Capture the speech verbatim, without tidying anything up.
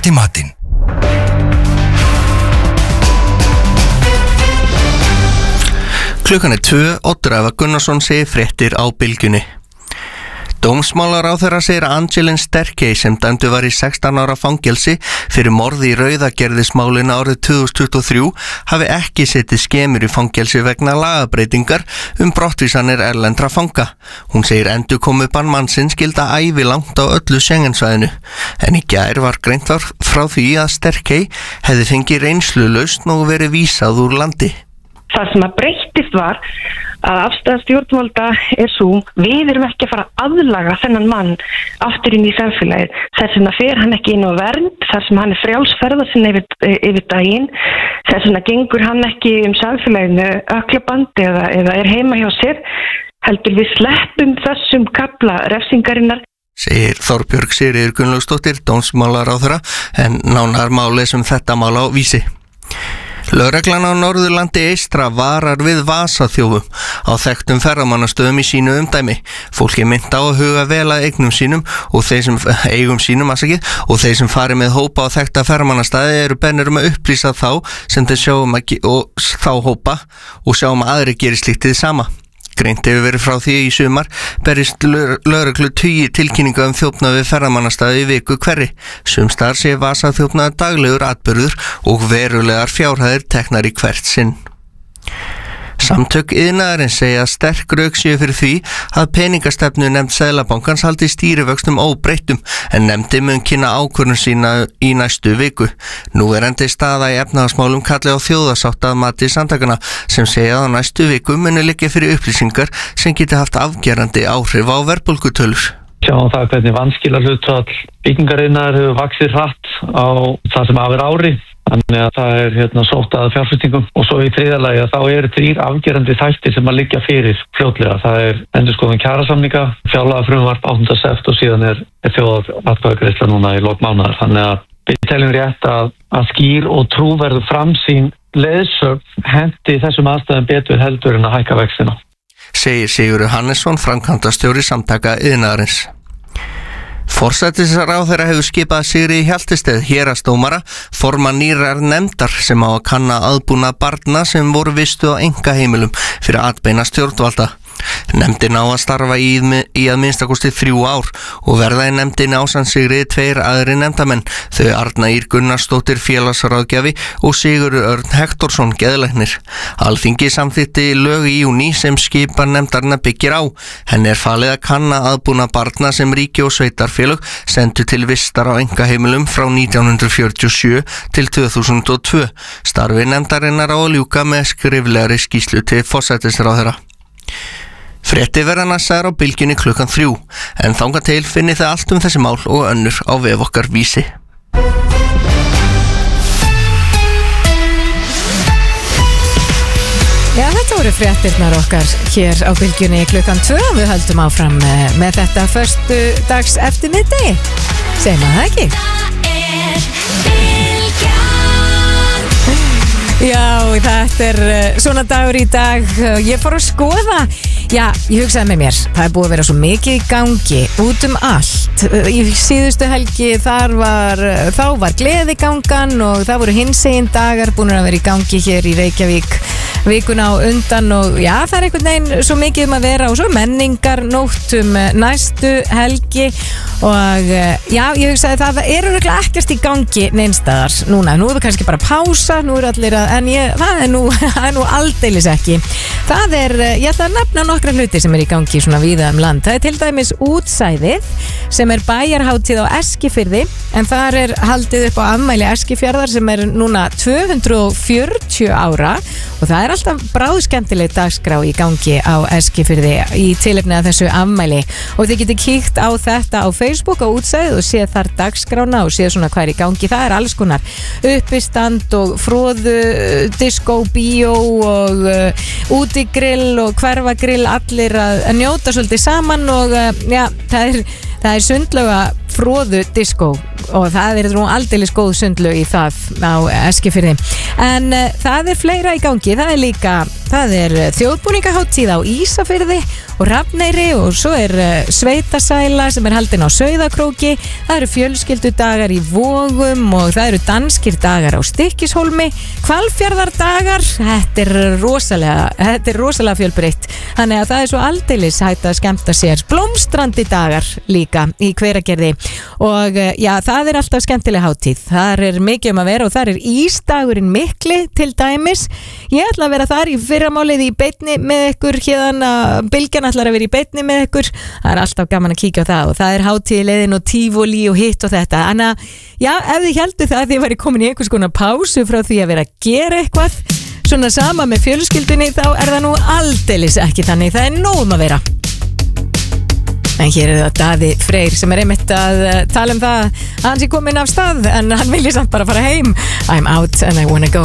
Gott í matinn. Klukkan er tvö, Oddur Ævar Gunnarsson segir fréttir á Bylgjunni. Dómsmálaráðherra segir að Angelin Sterkey sem dæmdur var í sextán ára fangelsi fyrir morð í Rauðagerðismálinu árið tvö þúsund tuttugu og þrjú hafi ekki setið skemur í fangelsi vegna lagabreytingar um brottvísanir erlendra fanga. Hún segir endurkomu bann mannsins gilda ævilangt á öllu Schengensvæðinu. En í gær var greint frá því að Sterkey hefði fengið reynslulaust og verið vísað úr landi. Það sem að breyttist var að afstæða stjórnvalda er svo, við erum ekki að fara að aðlaga þennan mann aftur inn í samfélagið. Þess vegna fer hann ekki inn á vernd, þar sem hann er frjálsferða sinni yfir, yfir daginn, þess vegna gengur hann ekki um samfélaginu öklabandi eða, eða er heima hjá sér, heldur við sleppum þessum kafla refsingarinnar. Segir Þorbjörg Sigríður Gunnlaugsdóttir, dómsmálaráðherra, en nánar má lesa um þetta mál á Vísi. Lögreglan á Norðurlandi eystra varar við vasaþjófum á þekktum ferðamannastöðum í sínu umdæmi. Fólk er minnt á að huga vel að eignum sínum og þeir sem eigum sínum afsakið og þeir sem fari með hópa á þekkta ferðamannastæði eru bennir um að upplýsa þá sem þeir sjáum að og þá hópa og sjáum að aðri gerir slíkt hið sama. Greint hefur verið frá því í sumar berist lögreglu tugi tilkynninga um þjófnað við ferðamannastæði í viku hverri. Sumstaðar sé vasaþjófnaður daglegur atburður og verulegar fjárhæðir teknar í hvert sinn. Samtök iðnaðarins segja sterk rök séu fyrir því að peningastefnu nefnd Seðlabankans haldi stýrivöxtum óbreyttum en nefndi mun kynna ákvörðun sína í næstu viku. Núverandi staða í efnahagsmálum kalli á þjóðarsátt að mati samtakana sem segja að á næstu viku muni liggja fyrir upplýsingar sem geti haft afgerandi áhrif á verðbólgutölur. Sjáum það hvernig vanskilahlutfall byggingariðnaðar hefur vaxið hratt á það sem af er ári. Þannig að það er hérna sótt að fjárfestingum og svo í þriðja lagi að þá eru þrír afgerandi þættir sem að liggja fyrir fljótlega. Það er endurskoðun kjarasamninga, fjárlagafrumvarp áttunda september og síðan er, er þjóðaratkvæðagreiðsla núna í lok mánaðar. Þannig að við teljum rétt að, að skýr og trúverðu framsýn leiðsögn henti þessum aðstæðum betur heldur en að hækka vextina. Segir Sigurður Hannesson, framkvæmdastjóri Samtaka iðnaðarins. Forsætisráðherra hefur skipað Sigríði Hjaltested héraðsdómara formann nýrrar nefndar sem á að kanna aðbúnað barna sem voru vistuð á einkaheimilum fyrir atbeina stjórnvalda. Nefndin á að starfa í, í að minnstakosti þrjú ár og verða í nefndinni ásamt Sigríði tveir aðri nefndamenn, þau Arna Ýr Gunnarsdóttir félagsráðgjafi og Sigurður Örn Hektorsson geðlæknir. Alþingi samþykkti lög í júní sem skipan nefndarinnar byggir á. Henni er falið að kanna aðbúnað barna sem ríki og sveitarfélög sendu til vistar á einkaheimilum frá nítján hundruð fjörutíu og sjö til tvö þúsund og tvö. Starfi nefndarinnar á að ljúka með skriflegri skýrslu til forsætisráðherra. Frétti verða næstar á Bylgjunni klukkan þrjú, en þangað til finni þið allt um þessi mál og önnur á vef okkar Vísi. Já, þetta voru fréttirnar okkar hér á Bylgjunni klukkan tvö. Við höldum áfram með, með þetta föstu dags eftir miðdegi. Segir maður það ekki? Já, þetta er svona dagur í dag. Ég fór að skoða, já, ég hugsaði með mér, það er búið að vera svo mikið í gangi út um allt. Í síðustu helgi þar var, þá var gleðigangan og það voru hinsegin dagar búin að vera í gangi hér í Reykjavík vikuna á undan og já, það er einhvern veginn svo mikið um að vera og svo menningar nótt um næstu helgi og já, ég hugsaði það er örugglega ekkert í gangi neinstaðar núna, nú er við kannski bara pása, nú er allir að, en ég, það er nú, það er nú aldeilis ekki. Það er, ég ætla að nefna nokkra hluti sem er í gangi svona víða um land. Það er til dæmis Útsæðið sem er bæjarhátíð á Eskifirði en þar er haldið upp á afmæli Eskifjarðar sem er núna tvö hundruð og fjörutíu ára og það er alltaf bráðskemmtileg dagskrá í gangi á Eskifirði í tilefni af þessu afmæli og þið getur kíkt á þetta á Facebook á Útsæðið og séð þar dagskrána og séð svona hvað er í gangi. Það er alls konar uppistand og fróðu, disco, bíó og uh, útigrill og hverfagrill, allir að, að njóta svolítið saman og uh, já, það er, það er sundlauga fróðu disco og það er nú aldeilis góð sundlaug í það á Eskifirði en uh, það er fleira í gangi, það er líka það er þjóðbúningaháttíð á Ísafirði og Rafneyri og svo er sveitasæla sem er haldin á Sauðakróki, það eru fjölskyldudagar í Vogum og það eru danskir dagar á Stykkishólmi, Hvalfjarðardagar, þetta er rosalega, þetta er rosalega fjölbreytt, þannig að það er svo aldeilis hægt að skemmta sér. Blómstrandi dagar líka í Hveragerði og já, það er alltaf skemmtileg hátíð, þar er mikið um að vera og þar er Ísdagurinn mikli til dæmis. Ég ætla að vera þar í fyrramálið í beinni með ykkur hérna, Bylgjan ætlar að vera í beinni með ykkur, það er alltaf gaman að kíkja á það og það er hátíð í leiðin og tífólí og hitt og þetta, en að já, ef þið heldur það að þið væri komin í einhvers konar pásu frá því að vera að gera eitthvað svona sama með fjölskyldunni, þá er það nú aldeilis ekki þannig, það er nóg um að vera. En hér er það Daði Freyr sem er einmitt að tala um það að hann sé komin af stað en hann vilji samt bara fara heim. I'm out and I wanna go